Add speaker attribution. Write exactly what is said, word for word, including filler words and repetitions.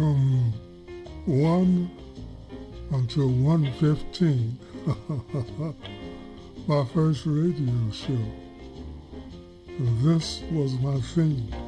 Speaker 1: from one until one fifteen, my first radio show. This was my theme.